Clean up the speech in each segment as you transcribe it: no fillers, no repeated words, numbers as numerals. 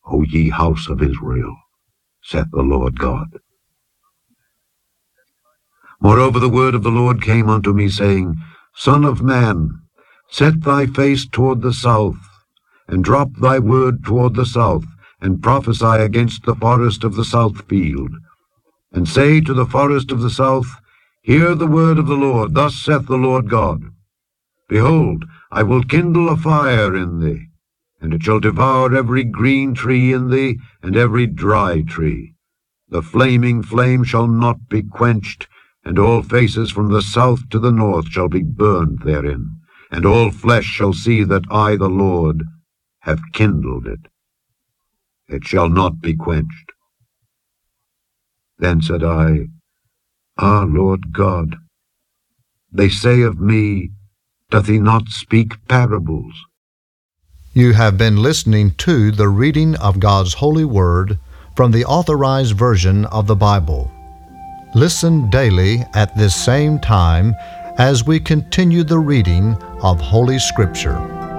O ye house of Israel, saith the Lord God. Moreover the word of the Lord came unto me, saying, Son of man, set thy face toward the south, and drop thy word toward the south, and prophesy against the forest of the south field. And say to the forest of the south, Hear the word of the Lord, thus saith the Lord God. Behold, I will kindle a fire in thee, and it shall devour every green tree in thee, and every dry tree. The flaming flame shall not be quenched, and all faces from the south to the north shall be burned therein, and all flesh shall see that I, the Lord, have kindled it. It shall not be quenched. Then said I, Ah, Lord God, they say of me, Doth he not speak parables? You have been listening to the reading of God's holy word from the Authorized Version of the Bible. Listen daily at this same time as we continue the reading of Holy Scripture.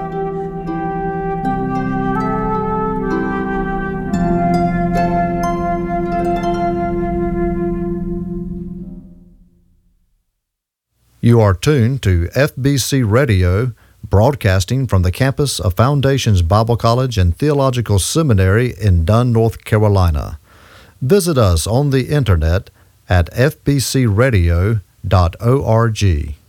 You are tuned to FBC Radio, broadcasting from the campus of Foundations Bible College and Theological Seminary in Dunn, North Carolina. Visit us on the internet at fbcradio.org.